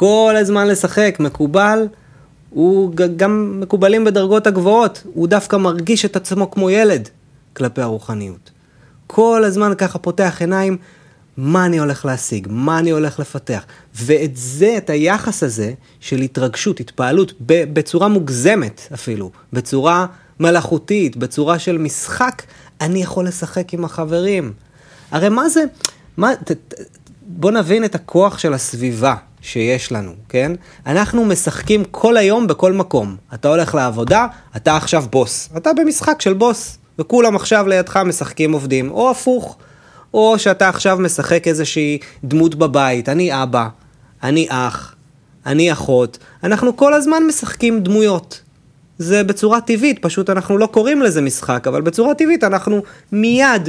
כל הזמן לשחק, מקובל, הוא גם מקובלים בדרגות הגבוהות, הוא דווקא מרגיש את עצמו כמו ילד כלפי הרוחניות. כל הזמן ככה פותח עיניים, מה אני הולך להשיג, מה אני הולך לפתח. ואת זה, את היחס הזה של התרגשות, התפעלות, בצורה מוגזמת אפילו, בצורה מלאכותית, בצורה של משחק, אני יכול לשחק עם החברים. הרי מה זה, בוא נבין את הכוח של הסביבה שיש לנו, כן? אנחנו משחקים כל היום בכל מקום. אתה הולך לעבודה, אתה עכשיו בוס. אתה במשחק של בוס, וכולם עכשיו לידך משחקים עובדים, או הפוך. או שאתה עכשיו משחק איזושהי דמות בבית, אני אבא, אני אח, אני אחות, אנחנו כל הזמן משחקים דמויות. זה בצורה טבעית, פשוט אנחנו לא קוראים לזה משחק, אבל בצורה טבעית אנחנו מיד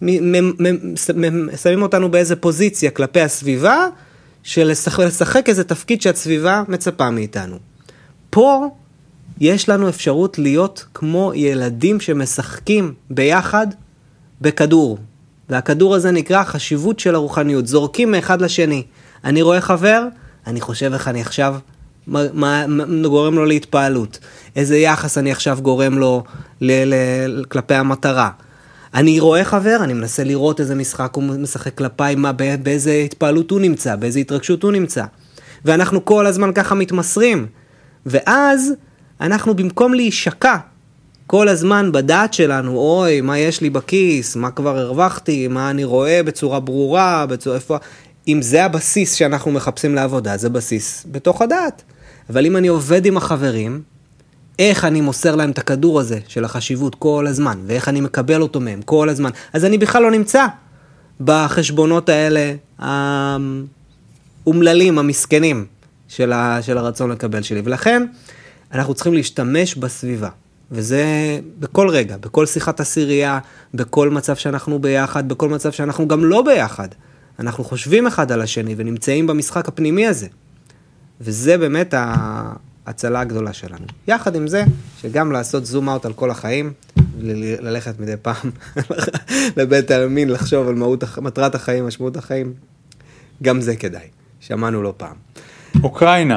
שמים אותנו באיזה פוזיציה כלפי הסביבה, של לשחק איזה תפקיד שהסביבה מצפה מאיתנו. פה יש לנו אפשרות להיות כמו ילדים שמשחקים ביחד בכדור. והכדור הזה נקרא חשיבות של הרוחניות. זורקים מאחד לשני. אני רואה חבר, אני חושב איך אני עכשיו גורם לו להתפעלות. איזה יחס אני עכשיו גורם לו כלפי המטרה. אני רואה חבר, אני מנסה לראות איזה משחק הוא משחק כלפיי, באיזה התפעלות הוא נמצא, באיזה התרגשות הוא נמצא. ואנחנו כל הזמן ככה מתמסרים. ואז אנחנו במקום להישקע, כל הזמן בדעת שלנו, אוי, מה יש לי בכיס, מה כבר הרווחתי, מה אני רואה בצורה ברורה, איפה, אם זה הבסיס שאנחנו מחפשים לעבודה, זה בסיס בתוך הדעת. אבל אם אני עובד עם החברים, איך אני מוסר להם את הכדור הזה של החשיבות כל הזמן, ואיך אני מקבל אותו מהם כל הזמן, אז אני בכלל לא נמצא בחשבונות האלה, האומללים, המסכנים של הרצון לקבל שלי. ולכן אנחנו צריכים להשתמש בסביבה. וזה בכל רגע, בכל שיחת עשירייה, בכל מצב שאנחנו ביחד, בכל מצב שאנחנו גם לא ביחד. אנחנו חושבים אחד על השני ונמצאים במשחק הפנימי הזה. וזה באמת ההצלה הגדולה שלנו. יחד עם זה, שגם לעשות זום אאוט על כל החיים, ללכת מדי פעם לבית העלמין, לחשוב על מטרת החיים, משמעות החיים, גם זה כדאי. שמענו לא פעם. אוקראינה.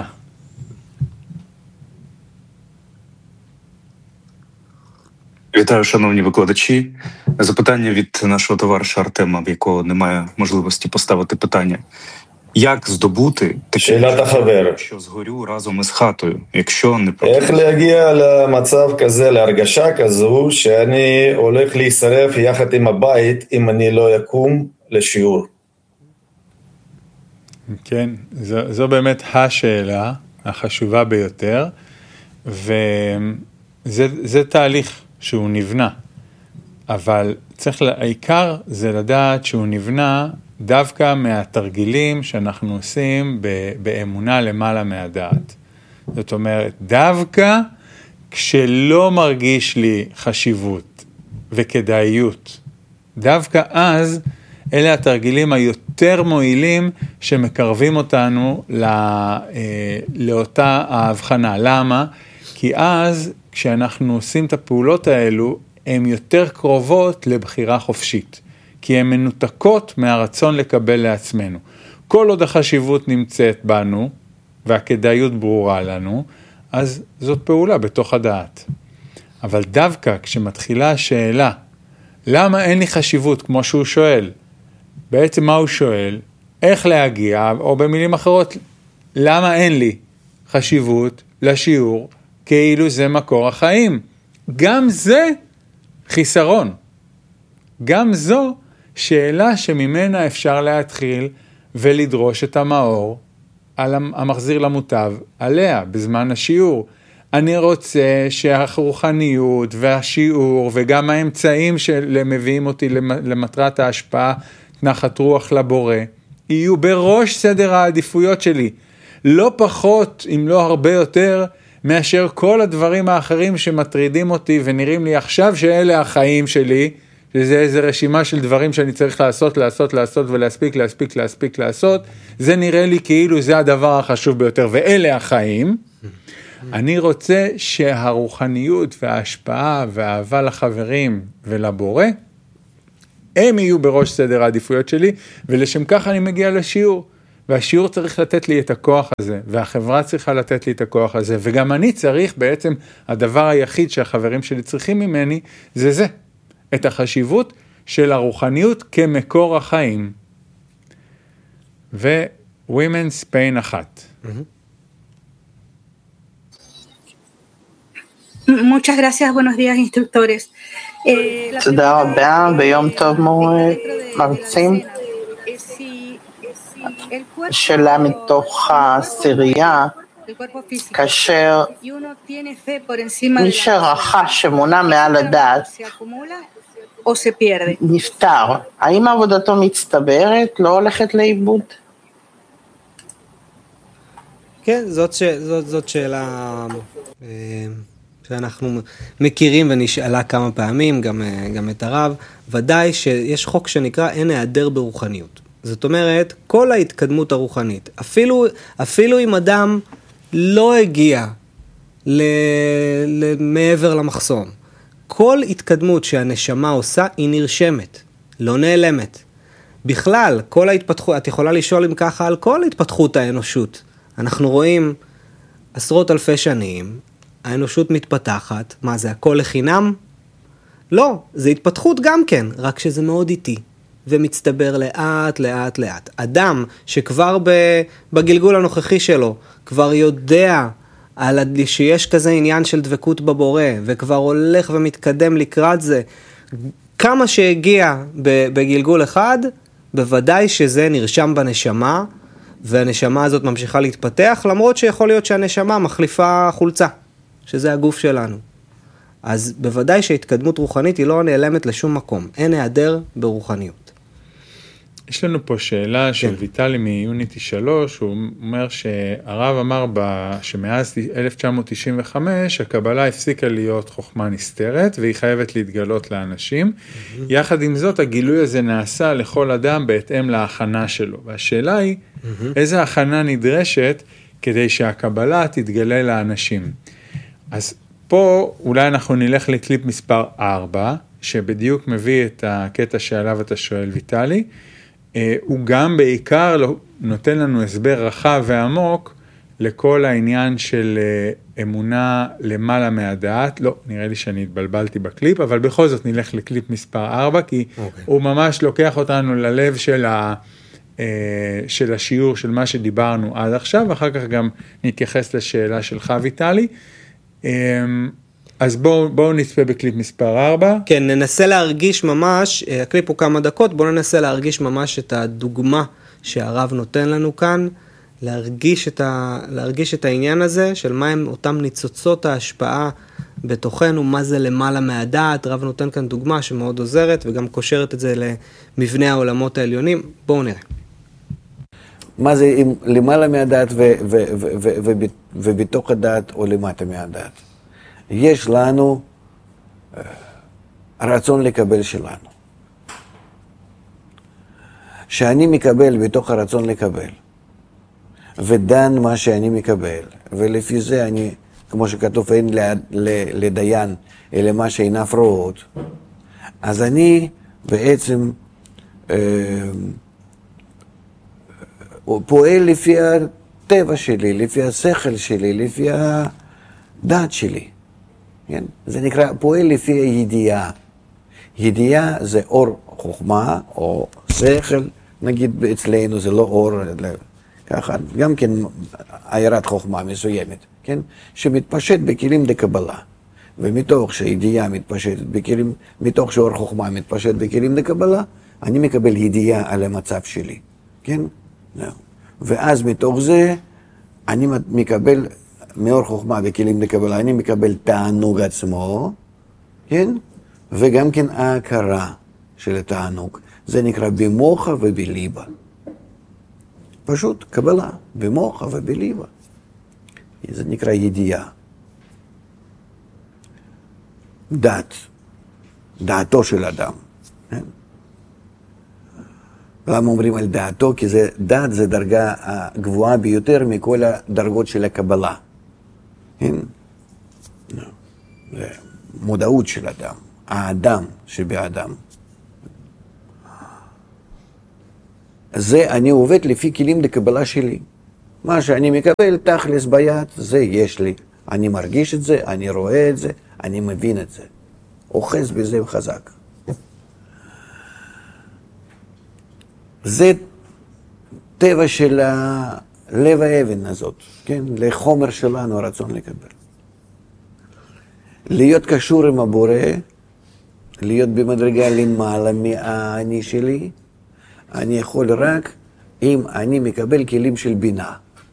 Вітаю, шановні викладачі. Запитання від нашого товариша Артема, в якого немає можливості поставити питання. Як здобути таке, що згорю разом із хатою, якщо не про... איך להגיע למצב כזה, להרגשה כזו, שאני הולך להישרף יחד עם הבית, אם אני לא יקום לשיעור. כן, זו באמת השאלה החשובה ביותר, וזה תהליך שהוא נבנה, אבל העיקר זה לדעת שהוא נבנה דווקא מהתרגילים שאנחנו עושים באמונה למעלה מהדעת. זאת אומרת, דווקא כשלא מרגיש לי חשיבות וכדאיות, דווקא אז אלה התרגילים היותר מועילים שמקרבים אותנו לאותה ההבחנה. למה? כי אז כשאנחנו עושים את הפעולות האלו, הן יותר קרובות לבחירה חופשית, כי הן מנותקות מהרצון לקבל לעצמנו. כל עוד החשיבות נמצאת בנו, והכדאיות ברורה לנו, אז זאת פעולה בתוך הדעת. אבל דווקא כשמתחילה השאלה, למה אין לי חשיבות, כמו שהוא שואל, בעצם מה הוא שואל? איך להגיע, או במילים אחרות, למה אין לי חשיבות לשיעור, כאילו זה מקור החיים? גם זה חיסרון. גם זו שאלה שממנה אפשר להתחיל ולדרוש את המאור על המחזיר למוטב עליה בזמן השיעור. אני רוצה שהרוחניות והשיעור וגם האמצעים שמביאים אותי למטרת ההשפעה, נחת רוח לבורא, יהיו בראש סדר העדיפויות שלי. לא פחות, אם לא הרבה יותר, מאשר כל הדברים האחרים שמטרידים אותי ונראים לי עכשיו שאלה החיים שלי, שזה איזו רשימה של דברים שאני צריך לעשות ולהספיק לעשות, זה נראה לי כאילו זה הדבר החשוב ביותר, ואלה החיים. אני רוצה שהרוחניות וההשפעה והאהבה לחברים ולבורא, הם יהיו בראש סדר העדיפויות שלי, ולשם כך אני מגיע לשיעור. והשיעור צריך לתת לי את הכוח הזה, והחברה צריכה לתת לי את הכוח הזה, וגם אני צריך בעצם, הדבר היחיד שהחברים שלי צריכים ממני, זה את החשיבות של הרוחניות כמקור החיים. ו-Women's Pain 1. Muchas gracias, buenos días, instructores. תודה רבה, ביום טוב מרצים. שאלה מתוך הסירייה, כאשר מי שרחש שמונה מעל הדעת נפטר, האם עבודתו מצטברת, לא הולכת לאיבוד? כן, זאת שאלה שאנחנו מכירים ונשאלה כמה פעמים, גם את הרב. ודאי שיש חוק שנקרא אין היעדר ברוחניות. זאת אומרת, כל ההתקדמות הרוחנית, אפילו אם אדם לא הגיע מעבר למחסום, כל התקדמות שהנשמה עושה היא נרשמת, לא נעלמת. בכלל, כל ההתפתחות, את יכולה לשאול אם ככה על כל התפתחות האנושות. אנחנו רואים עשרות אלפי שנים, האנושות מתפתחת, מה זה, הכל לחינם? לא, זה התפתחות גם כן, רק שזה מאוד איטי, ומצטבר לאט, לאט, לאט. אדם שכבר בגלגול הנוכחי שלו, כבר יודע שיש כזה עניין של דבקות בבורא, וכבר הולך ומתקדם לקראת זה, כמה שהגיע בגלגול אחד, בוודאי שזה נרשם בנשמה, והנשמה הזאת ממשיכה להתפתח, למרות שיכול להיות שהנשמה מחליפה חולצה, שזה הגוף שלנו. אז בוודאי שהתקדמות רוחנית היא לא נעלמת לשום מקום. אין היעדר ברוחניות. יש לנו פה שאלה של ויטלי מיוניטי 3, הוא אומר שהרב אמר שמאז 1995 הקבלה הפסיקה להיות חוכמה נסתרת, והיא חייבת להתגלות לאנשים. יחד עם זאת, הגילוי הזה נעשה לכל אדם בהתאם להכנה שלו. והשאלה היא, איזה הכנה נדרשת כדי שהקבלה תתגלה לאנשים? אז פה אולי אנחנו נלך לקליפ מספר 4, שבדיוק מביא את הקטע שעליו אתה שואל ויטלי. הוא גם בעיקר נותן לנו הסבר רחב ועמוק לכל העניין של אמונה למעלה מהדעת. לא, נראה לי שאני התבלבלתי בקליפ, אבל בכל זאת נלך לקליפ מספר 4, כי הוא ממש לוקח אותנו ללב של השיעור של מה שדיברנו עד עכשיו, ואחר כך גם נתייחס לשאלה שלך ויטלי. אז בואו נצפה בקליפ מספר 4. כן, ננסה להרגיש ממש, הקליפ הוא כמה דקות, בואו ננסה להרגיש ממש את הדוגמה שהרב נותן לנו כאן, להרגיש את העניין הזה של מה הם אותם ניצוצות ההשפעה בתוכנו, מה זה למעלה מהדעת. רב נותן כאן דוגמה שמאוד עוזרת וגם קושרת את זה למבנה העולמות העליונים. בואו נראה. מה זה למעלה מהדעת ובתוך הדעת או למטה מהדעת? יש לנו רצון לקבל שלנו. שאני מקבל בתוך הרצון לקבל, ודן מה שאני מקבל, ולפי זה אני, כמו שכתוב, אין לדיין, אלא מה שאינה פרעות, אז אני בעצם פועל לפי הטבע שלי, לפי השכל שלי, לפי הדעת שלי. כן? זה נקרא פועל לפי הידיעה. ידיעה זה אור חוכמה או שכל, נגיד אצלנו זה לא אור, ככה, גם כן עיירת חוכמה מסוימת, כן? שמתפשט בכלים דקבלה. ומתוך שידיעה מתפשטת בכלים, מתוך שאור חוכמה מתפשט בכלים דקבלה, אני מקבל ידיעה על המצב שלי, כן? ואז מתוך זה אני מקבל מאור חוכמה בכלים לקבלה, אני מקבל תענוג עצמו, כן? וגם כן ההכרה של התענוג. זה נקרא במוחה ובליבה. פשוט קבלה, במוחה ובליבה. זה נקרא ידיעה. דעתו של אדם. כן? למה אומרים על דעתו? כי דעת זה דרגה הגבוהה ביותר מכל הדרגות של הקבלה. כן? זה מודעות של אדם, האדם שבאדם. זה אני עובד לפי כלים לקבלה שלי. מה שאני מקבל תכלס ביד, זה יש לי. אני מרגיש את זה, אני רואה את זה, אני מבין את זה. אוחז בזה חזק. זה טבע של לב האבן הזאת, כן? לחומר שלנו רצון לקבל. להיות קשור עם הבורא, להיות במדרגה למעלה מהאני שלי, אני יכול רק אם אני מקבל כלים של בינה.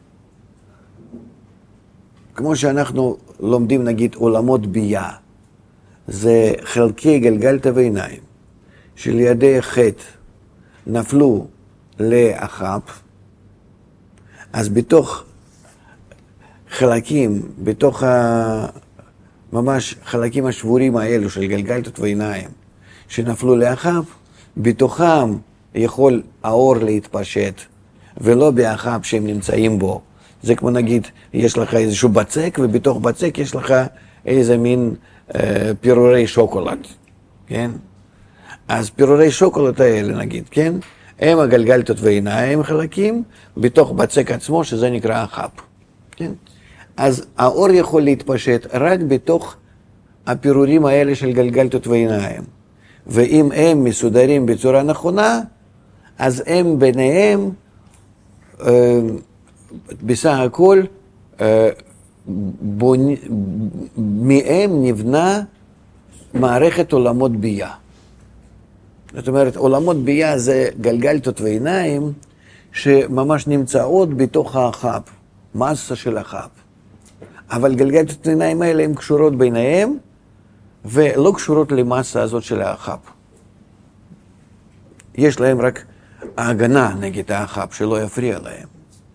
כמו שאנחנו לומדים נגיד עולמות בייה, זה חלקי גלגלת ועיניים, שלידי חטא נפלו לאחאב, אז בתוך חלקים, בתוך ממש חלקים השבורים האלו של גלגלתות ועיניים שנפלו לאחאב, בתוכם יכול האור להתפשט, ולא באחאב שהם נמצאים בו. זה כמו נגיד, יש לך איזשהו בצק, ובתוך בצק יש לך איזה מין פירורי שוקולד, כן? אז פירורי שוקולד האלה נגיד, כן? הם הגלגלתות ועיניים חלקים, בתוך בצק עצמו, שזה נקרא אחאב, כן? אז האור יכול להתפשט רק בתוך הפירורים האלה של גלגלתות ועיניים. ואם הם מסודרים בצורה נכונה, אז הם ביניהם, בסך הכל, מהם נבנה מערכת עולמות בייה. זאת אומרת, עולמות בייה זה גלגלתות ועיניים שממש נמצאות בתוך האחאב, מסה של האחאב. אבל גלגלתות העיניים האלה הן קשורות ביניהם, ולא קשורות למסה הזאת של האחאב. יש להם רק ההגנה נגד האחאב, שלא יפריע להם.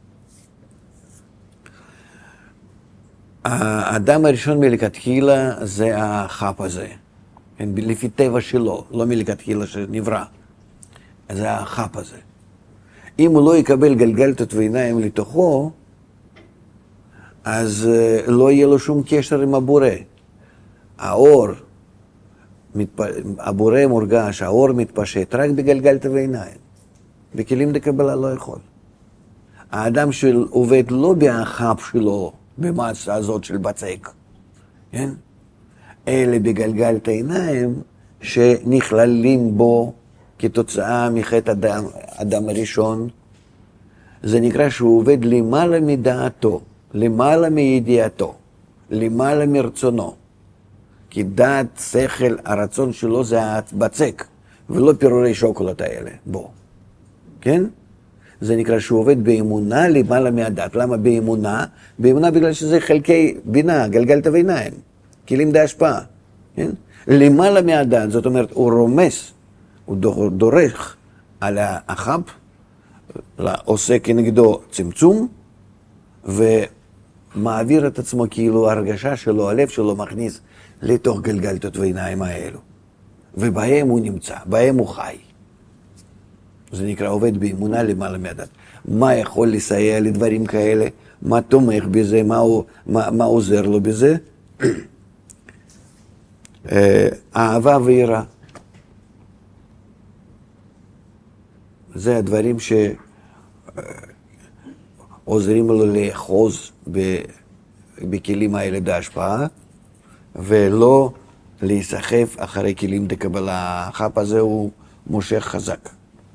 האדם הראשון מלכתחילה זה האחאב הזה, לפי טבע שלו, לא מלכתחילה שנברא. זה האחאב הזה. אם הוא לא יקבל גלגלתות ועיניים לתוכו, אז לא יהיה לו שום קשר עם הבורא. האור, הבורא מורגש, האור מתפשט רק בגלגלתות ועיניים. בכלים לקבלה לא יכול. האדם שעובד לא באחאב שלו, במסה הזאת של בצק, כן? אלה בגלגלת העיניים שנכללים בו כתוצאה מחטא אדם הראשון. זה נקרא שהוא עובד למעלה מדעתו, למעלה מידיעתו, למעלה מרצונו. כי דעת, שכל, הרצון שלו זה הבצק, ולא פירורי שוקולד האלה בו. כן? זה נקרא שהוא עובד באמונה למעלה מהדעת. למה באמונה? באמונה בגלל שזה חלקי בינה, גלגלת ועיניים, כלים די השפעה. כן? למעלה מהדעת, זאת אומרת, הוא רומס, הוא דורך על האחאב, עושה כנגדו צמצום, ומעביר את עצמו כאילו הרגשה שלו, הלב שלו מכניס לתוך גלגלתות ועיניים האלו. ובהם הוא נמצא, בהם הוא חי. זה נקרא עובד באמונה למעלה מהדעת. מה יכול לסייע לדברים כאלה? מה תומך בזה? מה עוזר לו בזה? אהבה ויראה. זה הדברים שעוזרים לו לאחוז בכלים האלה בהשפעה, ולא להיסחף אחרי כלים לקבלה. האחאב הזה הוא מושך חזק.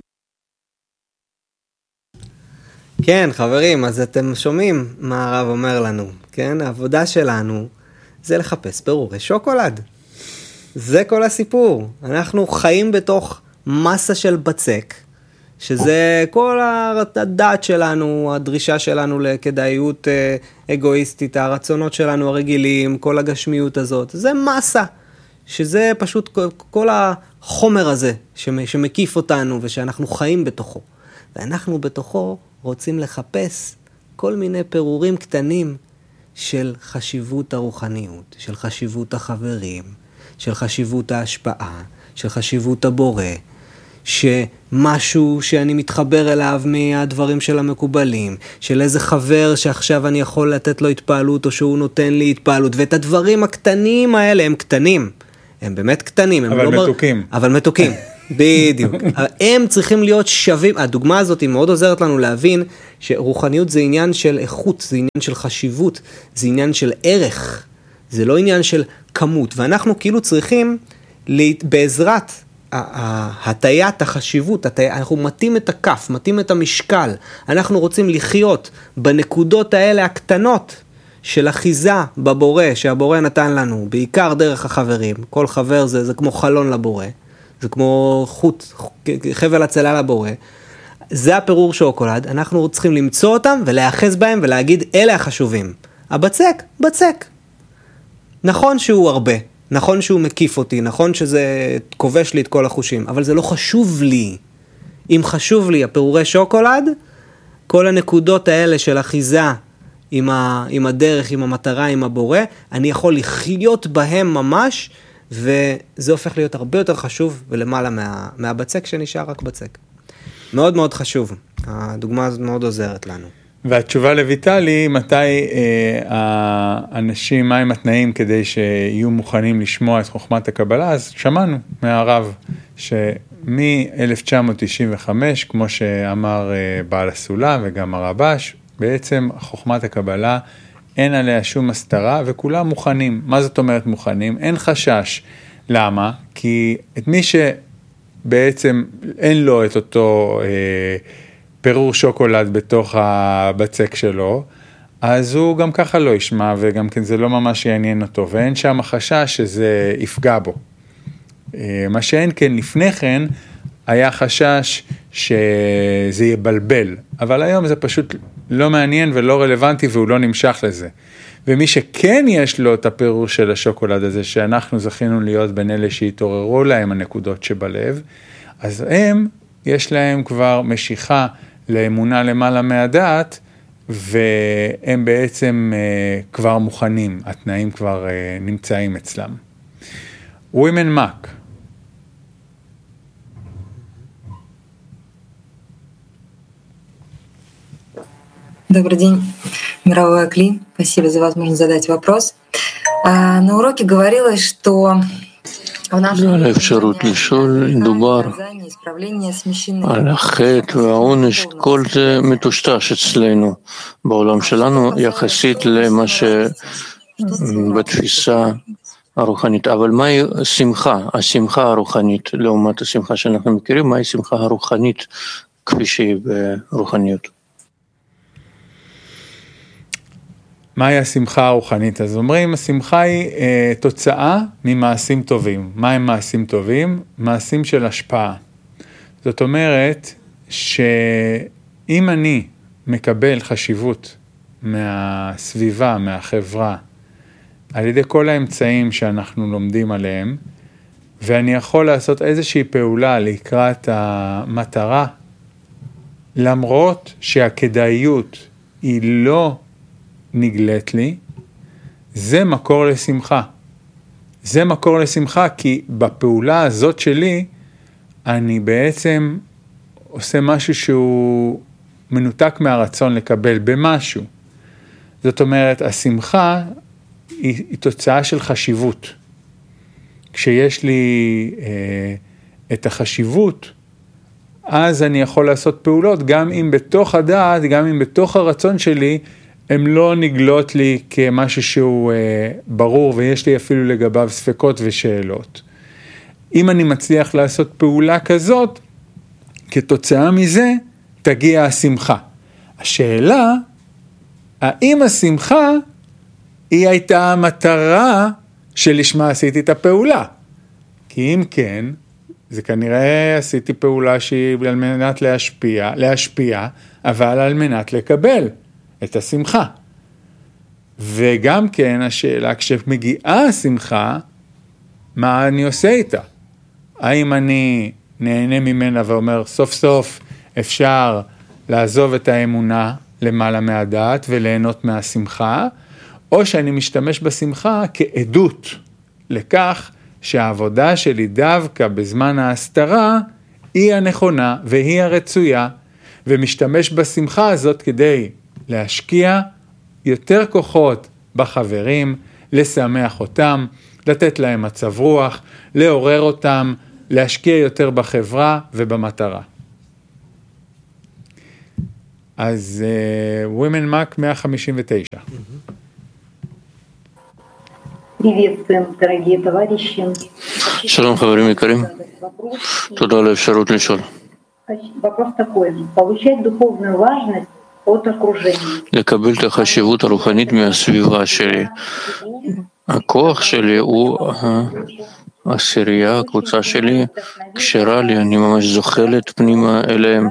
כן, חברים, אז אתם שומעים מה הרב אומר לנו, כן? העבודה שלנו זה לחפש פירורי שוקולד. זה כל הסיפור. אנחנו חיים בתוך מסה של בצק, שזה כל הדעת שלנו, הדרישה שלנו לכדאיות אגואיסטית, הרצונות שלנו הרגילים, כל הגשמיות הזאת. זה מסה, שזה פשוט כל החומר הזה שמקיף אותנו ושאנחנו חיים בתוכו. ואנחנו בתוכו רוצים לחפש כל מיני פירורים קטנים של חשיבות הרוחניות, של חשיבות החברים, של חשיבות ההשפעה, של חשיבות הבורא, שמשהו שאני מתחבר אליו מהדברים של המקובלים, של איזה חבר שעכשיו אני יכול לתת לו התפעלות או שהוא נותן לי התפעלות, ואת הדברים הקטנים האלה הם קטנים, הם באמת קטנים, אבל מתוקים. אבל מתוקים. בדיוק. הם צריכים להיות שווים. הדוגמה הזאת היא מאוד עוזרת לנו להבין שרוחניות זה עניין של איכות, זה עניין של חשיבות, זה עניין של ערך, זה לא עניין של כמות. ואנחנו כאילו צריכים, בעזרת הטיית החשיבות, אנחנו מתאים את הכף, מתאים את המשקל. אנחנו רוצים לחיות בנקודות האלה הקטנות של אחיזה בבורא, שהבורא נתן לנו, בעיקר דרך החברים. כל חבר זה כמו חלון לבורא. זה כמו חבל הצלה לבורא. זה הפירור שוקולד. אנחנו צריכים למצוא אותם ולאחז בהם ולהגיד, אלה החשובים. הבצק, בצק. נכון שהוא הרבה, נכון שהוא מקיף אותי, נכון שזה כובש לי את כל החושים, אבל זה לא חשוב לי. אם חשוב לי הפירורי שוקולד, כל הנקודות האלה של אחיזה עם הדרך, עם המטרה, עם הבורא, אני יכול לחיות בהם ממש, וזה הופך להיות הרבה יותר חשוב ולמעלה מהבצק שנשאר רק בצק. מאוד מאוד חשוב. הדוגמה הזאת מאוד עוזרת לנו. והתשובה לויטלי, מתי האנשים, מהם התנאים כדי שיהיו מוכנים לשמוע את חוכמת הקבלה, אז שמענו מהרב שמ-1995, כמו שאמר בעל הסולם וגם הרבש, בעצם חוכמת הקבלה אין עליה שום הסתרה וכולם מוכנים. מה זאת אומרת מוכנים? אין חשש. למה? כי את מי שבעצם אין לו את אותו פירור שוקולד בתוך הבצק שלו, אז הוא גם ככה לא ישמע וגם כן זה לא ממש יעניין אותו, ואין שם חשש שזה יפגע בו. מה שאין כן לפני כן היה חשש שזה יבלבל, אבל היום זה פשוט לא מעניין ולא רלוונטי והוא לא נמשך לזה. ומי שכן יש לו את הפירור של השוקולד הזה, שאנחנו זכינו להיות בין אלה שהתעוררו להם הנקודות שבלב, אז הם, יש להם כבר משיכה לאמונה למעלה מהדעת, והם בעצם כבר מוכנים, התנאים כבר נמצאים אצלם. Women Mac. Добрый день, мировой Акли. Спасибо за возможность задать вопрос. На уроке говорилось, что в нашем האפשרות לשאול, דובר על החטא והעונש, כל זה מטושטש אצלנו, בעולם שלנו, יחסית למה שבתפיסה הרוחנית. אבל מהי שמחה, השמחה הרוחנית, לעומת השמחה שאנחנו מכירים, מהי שמחה הרוחנית כפי שהיא ברוחניות? מהי השמחה הרוחנית? אז אומרים, השמחה היא תוצאה ממעשים טובים. מה הם מעשים טובים? מעשים של השפעה. זאת אומרת, שאם אני מקבל חשיבות מהסביבה, מהחברה, על ידי כל האמצעים שאנחנו לומדים עליהם, ואני יכול לעשות איזושהי פעולה לקראת המטרה, למרות שהכדאיות היא לא נגלית לי, זה מקור לשמחה. זה מקור לשמחה, כי בפעולה הזאת שלי, אני בעצם עושה משהו שהוא מנותק מהרצון לקבל במשהו. זאת אומרת, השמחה היא תוצאה של חשיבות. כשיש לי את החשיבות, אז אני יכול לעשות פעולות, גם אם בתוך הדעת, גם אם בתוך הרצון שלי, הם לא נגלות לי כמשהו שהוא ברור, ויש לי אפילו לגביו ספקות ושאלות. אם אני מצליח לעשות פעולה כזאת, כתוצאה מזה, תגיע השמחה. השאלה, האם השמחה, היא הייתה המטרה שלשמה עשיתי את הפעולה? כי אם כן, זה כנראה עשיתי פעולה שהיא על מנת להשפיע, אבל על מנת לקבל את השמחה. וגם כן השאלה, כשמגיעה השמחה, מה אני עושה איתה? האם אני נהנה ממנה ואומר, סוף סוף אפשר לעזוב את האמונה למעלה מהדעת וליהנות מהשמחה, או שאני משתמש בשמחה כעדות לכך שהעבודה שלי דווקא בזמן ההסתרה היא הנכונה והיא הרצויה, ומשתמש בשמחה הזאת כדי להשקיע יותר כוחות בחברים, לשמח אותם, לתת להם מצב רוח, לעורר אותם להשקיע יותר בחברה ובמטרה. אז Women Mac 159. שלום חברים יקרים, תודה על האפשרות לשאול. לקבל את החשיבות הרוחנית מהסביבה שלי. הכוח שלי הוא העשירייה, הקבוצה שלי קשרה לי, אני ממש זוחלת פנימה אליהם.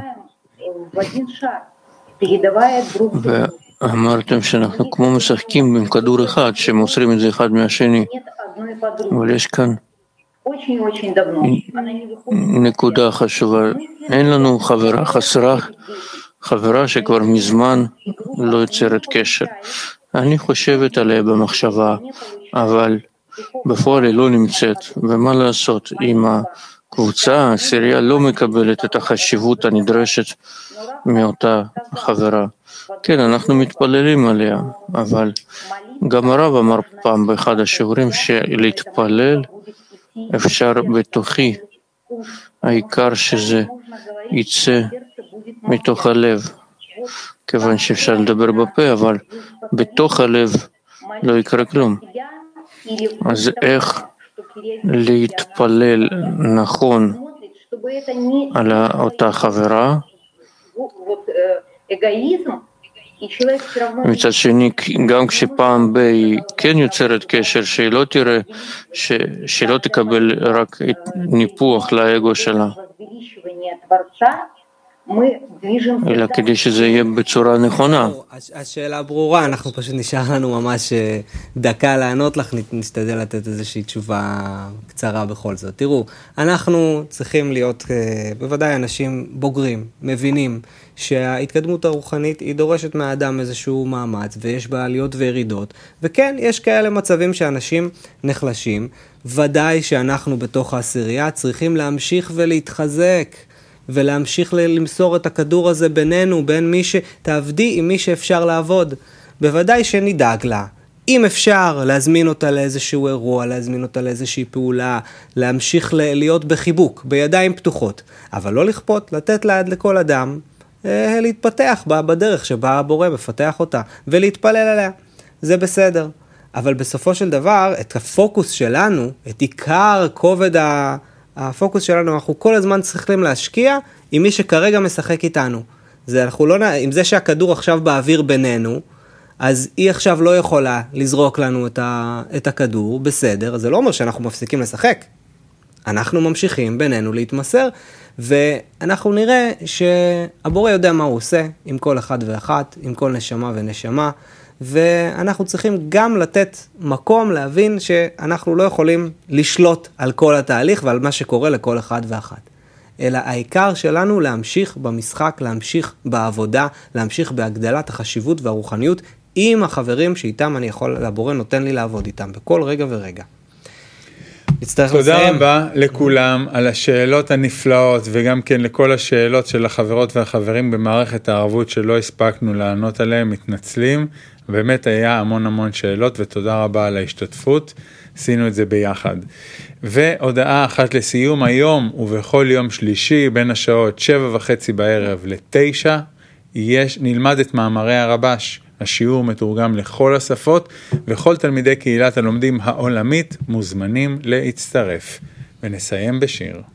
ואמרתם שאנחנו כמו משחקים עם כדור אחד, שמוסרים את זה אחד מהשני. אבל יש כאן נקודה חשובה. אין לנו חברה, חסרה חברה שכבר מזמן לא יוצרת קשר. אני חושבת עליה במחשבה, אבל בפועל היא לא נמצאת. ומה לעשות, אם הקבוצה, העשירייה לא מקבלת את החשיבות הנדרשת מאותה חברה. כן, אנחנו מתפללים עליה, אבל גם הרב אמר פעם באחד השיעורים שלהתפלל אפשר בתוכי, העיקר שזה יצא מתוך הלב, כיוון שאפשר לדבר בפה, אבל בתוך הלב לא יקרה כלום. אז איך להתפלל נכון על אותה חברה? מצד שני, גם כשפעם היא כן יוצרת קשר, שהיא לא תראה, שהיא לא תקבל רק ניפוח לאגו שלה, אלא כדי שזה יהיה בצורה נכונה. השאלה ברורה, אנחנו פשוט נשאר לנו ממש דקה לענות לך, נשתדל לתת איזושהי תשובה קצרה בכל זאת. תראו, אנחנו צריכים להיות בוודאי אנשים בוגרים, מבינים שההתקדמות הרוחנית היא דורשת מהאדם איזשהו מאמץ, ויש בה עליות וירידות, וכן, יש כאלה מצבים שאנשים נחלשים, ודאי שאנחנו בתוך העשירייה צריכים להמשיך ולהתחזק, ולהמשיך למסור את הכדור הזה בינינו, בין מי שתעבדי עם מי שאפשר לעבוד. בוודאי שנדאג לה. אם אפשר להזמין אותה לאיזשהו אירוע, להזמין אותה לאיזושהי פעולה, להמשיך להיות בחיבוק, בידיים פתוחות. אבל לא לכפות, לתת ליד לכל אדם, להתפתח בדרך שבה הבורא מפתח אותה, ולהתפלל עליה. זה בסדר. אבל בסופו של דבר, את הפוקוס שלנו, את עיקר כובד הפוקוס שלנו, אנחנו כל הזמן צריכים להשקיע עם מי שכרגע משחק איתנו. אנחנו לא, עם זה שהכדור עכשיו באוויר בינינו, אז היא עכשיו לא יכולה לזרוק לנו את הכדור, בסדר, זה לא אומר שאנחנו מפסיקים לשחק. אנחנו ממשיכים בינינו להתמסר, ואנחנו נראה שהבורא יודע מה הוא עושה עם כל אחד ואחת, עם כל נשמה ונשמה, ואנחנו צריכים גם לתת מקום להבין שאנחנו לא יכולים לשלוט על כל התהליך ועל מה שקורה לכל אחד ואחת. אלא העיקר שלנו להמשיך במשחק, להמשיך בעבודה, להמשיך בהגדלת החשיבות והרוחניות עם החברים שאיתם אני יכול, הבורא נותן לי לעבוד איתם בכל רגע ורגע. תודה רבה לכולם על השאלות הנפלאות וגם כן לכל השאלות של החברות והחברים במערכת הערבות שלא הספקנו לענות עליהם, מתנצלים. באמת היה המון שאלות ותודה רבה על ההשתתפות, עשינו את זה ביחד. והודעה אחת לסיום, היום ובכל יום שלישי בין השעות 7:30 בערב ל-9 נלמד את מאמרי הרבש. השיעור מתורגם לכל השפות וכל תלמידי קהילת הלומדים העולמית מוזמנים להצטרף. ונסיים בשיר.